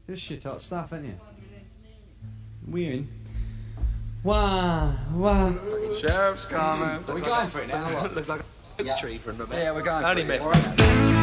Just shit hot stuff, ain't you? We in. Wow. Sheriff's coming. We're going for it now. Looks like a tree from the back. Yeah, we're going Only for it. missed.